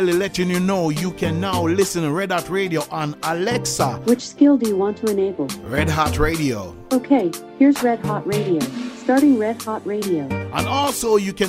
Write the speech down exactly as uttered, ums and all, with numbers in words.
letting you know you can now listen to Red Hot Radio on Alexa. Which skill do you want to enable? Red Hot Radio. Okay, here's Red Hot Radio. Starting Red Hot Radio. And also you can